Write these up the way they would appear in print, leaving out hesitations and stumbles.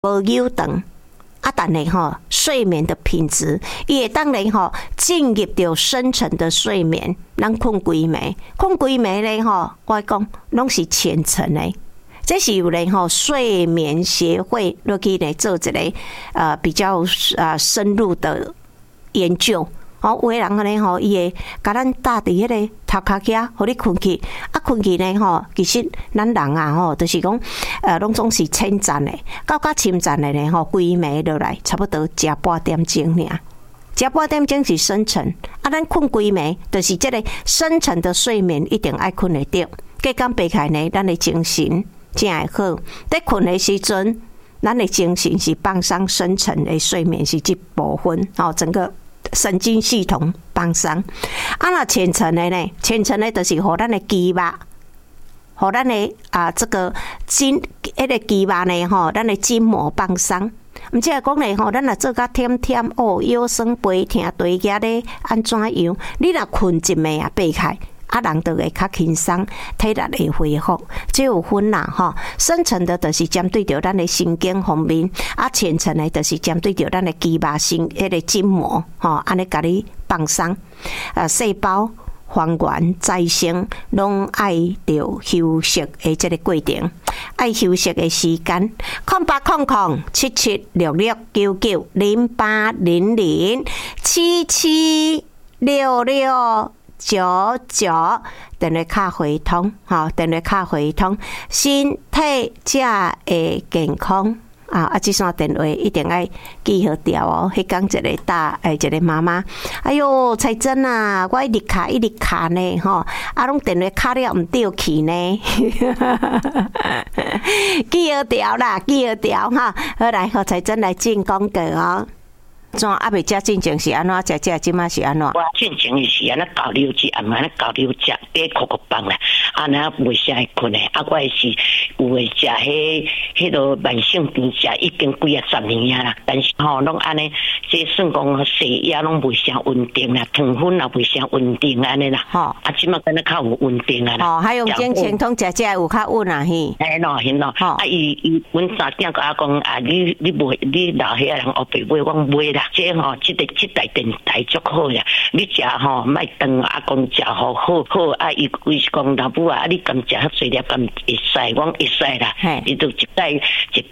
无有长。但是睡眠的品质也当然进入到深层的睡眠，咱困几暝，困几暝咧我讲拢是浅层的。这是有人睡眠协会落去来做一个比较深入的研究。有的人呢伊会甲咱搭伫迄个头壳遐，互你困去。困去呢其实咱人就是讲拢总是浅层的，到深层的呢规暝落来，差不多食半点钟尔。食半点钟是深层，咱困规暝，就是这个深层的睡眠一定爱困得着。隔天爬起来呢，咱的精神真会好。在困的时阵，咱的精神是放松，深层的睡眠是这部分整个神经系统放松。那浅层的呢？浅层的就是互咱的肌肉，互咱的这个筋，迄个肌肉呢咱的筋膜放松。毋只系讲咧咱若做甲忝忝腰酸背痛腿脚咧安怎样？你若困一暝爬起来。人就会较轻松，体力会恢复。这有分啦深层的就是针对着咱的神经方面，浅层的就是针对着咱的肌肉迄个筋膜安尼甲你放松。细胞还原再生，拢爱着休息的这个过程，爱休息的时间。0800776699776699电话卡回通，电话卡回通，身体才会健康。这线电话一定要记好调哦。迄天一个一个妈妈，哎哟，彩珍啊，我一直卡呢，拢电话卡了唔对去呢。记好调啦，记好调哈。好来，彩珍来进广告哦。怎未食进前是安怎？食即马是安怎？ 我进前是安尼搞流食，安尼搞流食，第酷酷棒啦，安尼袂啥会困诶。我是有诶食迄个慢性病食已经几啊10年啊啦，但是拢安尼，这算讲血压拢袂啥稳定啦，糖分也袂啥稳定安尼啦。即马敢若较有稳定啊啦。 还用精神通食有较稳啊嘿。 咯。伊阮3点甲我讲你袂你老岁仔人学白买，我买啦。这台电台足好啦！你食莫当讲食好，伊讲老母你敢食遐济粒，敢会使？我会使啦。伊就一盖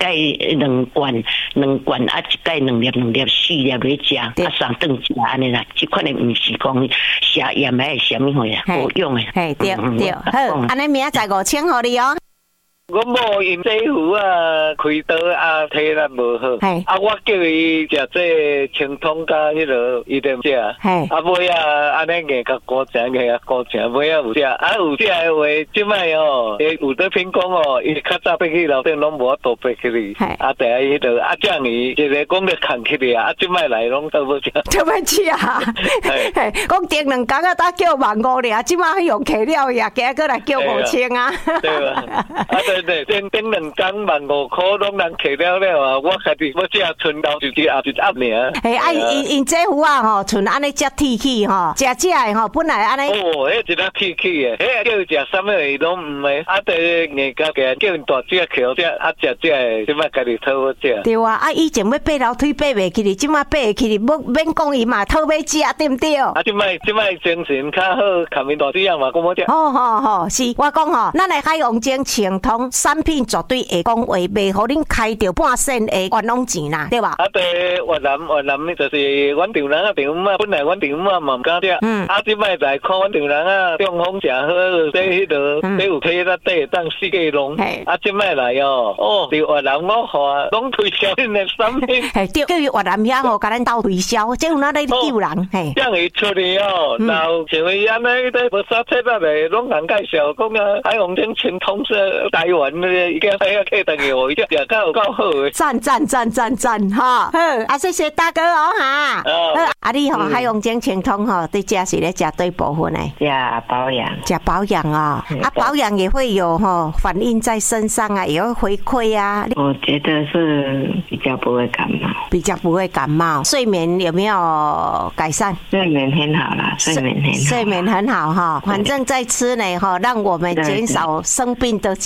2罐，一盖2粒4粒来食，3顿食安尼啦。即款的毋是讲下盐还是啥物货啦，好用诶。 对，好，安尼明仔载5000互你哦。 我无因制服开刀体力无好，我叫伊食这清通甲迄落伊点食，尾安尼硬甲高正，尾有食，有食诶话，即摆有得偏讲伊较早爬去楼顶拢无倒爬起哩，第一迄落这样伊一个讲咧扛起哩即摆来拢倒无食， 倒要食啊！讲顶2工才叫15000尔，即摆用起了呀，今个来叫5000啊！ 对吧？对，顶2工15000拢人摕了我家己要食剩到就去压尔。 因这副剩安尼只铁气食的本来安尼。 迄一粒铁气的，叫伊食啥物伊拢唔会，第硬家己叫因大只摕食，食的，即摆家己讨好食。 对啊，以前要爬楼梯爬袂起哩，即摆爬会起哩，免讲伊嘛讨要食，对毋对？ 即摆精神较好，看面大只样嘛，讲好食。 是我讲咱来海洋精清通产品绝对会讲话，袂互恁开着半仙的冤枉钱啦，对吧？ 对，越南就是阮丈人本来阮丈人嘛唔敢食，即摆来看阮丈人中风诚好，迄落这有体力底当4个弄，即摆来对越南我话拢推销恁的产品， 对，叫伊越南遐甲咱斗推销，即有哪咧救人， 这样伊出哩然后像伊安尼无啥体力的，拢人介绍讲海洋精清通是台湾的，已经客等于我，食较有够好的。 赞哈！好，谢谢大哥哈。你海洋精清通对食是咧食对部分诶？ 食保养保养也会有反映在身上也会回馈啊。 我觉得是比较不会感冒， 睡眠有没有改善？ 睡眠很好啦，睡眠很好反正在吃呢让我们减少生病的机会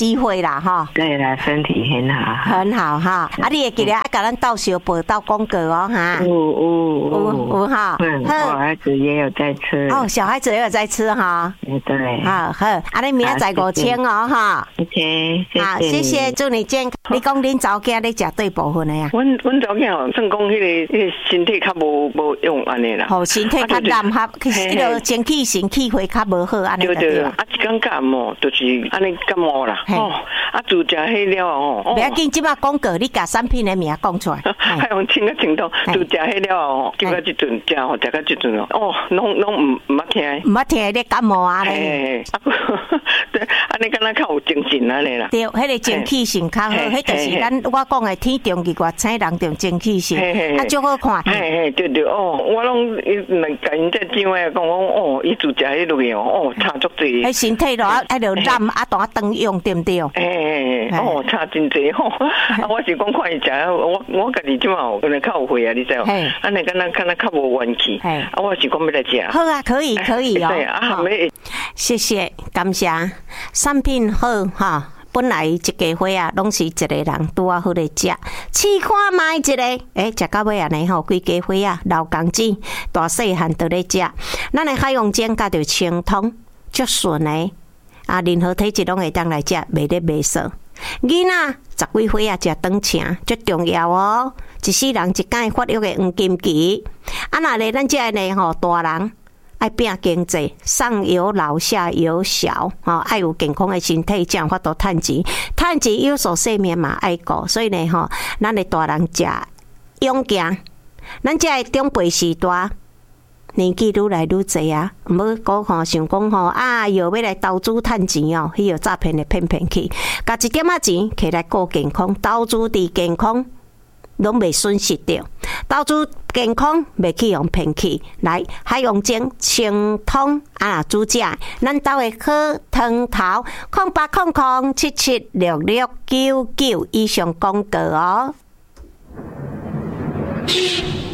啦哈。 对啦，身体很好。 很好哈，你会记得甲咱斗小报斗广告哦哈。有哈。 小孩子也有在吃。 哦，小孩子也有在吃哈。 对。 好，你明仔载5000哦哈。 OK， 好，谢谢，祝你健康。你讲恁查某囝咧食对部分的呀？ 阮查某囝哦，算讲迄个身体较无用安尼啦。 哦，身体较烂哈，迄个精气神气血较无好安尼。 对，一感感冒就是安尼感冒啦。自食迄了哦。 不要紧，即摆广告你甲产品的名讲出来。 还用听个程度，自食迄了哦，结果即阵食吼，食到即阵哦，拢唔捌听。 唔捌听你感冒啊咧。 对，安尼敢若较有精神安尼啦。 对，迄个精气神较好，迄就是我讲的天中日月星人中精气神，足好看。 对哦，我拢甲因这姊妹讲哦，伊自食迄落去哦，差足济。 迄身体咯，迄落染当当用对不对？ 差真济吼！我是讲看伊食，我家己即嘛可能较有血啊，你知无？安尼敢若较无元气。我是讲要来食。 好啊，可以哦。 对啊， 谢谢，感谢。产品好哈，本来一家伙啊，拢是一个人拄啊好来食，试看卖一个，食到尾安尼吼，规家伙啊，老公子大细汉都咧食。咱的海洋煎甲着清通，足顺的啊，任何体质拢会当来食，袂咧袂少。囡仔10几岁啊，食长青足重要哦，一世人一摆发育的黄金期。若咧咱这呢吼大人。爱拼经济，上有老下有小，爱有健康的身体，这样法度趁钱。趁钱有所睡眠嘛爱顾，所以呢吼，咱的大人食勇健，咱这个长辈时代年纪愈来愈侪啊，唔好讲吼，想讲吼又要来投资趁钱哦，迄个诈骗的骗去，甲一点仔钱摕来顾健康，投资伫健康。拢袂损失掉，投资健康袂去用骗去，来海洋精清通主食，咱兜的好汤头0800776699以上广告哦。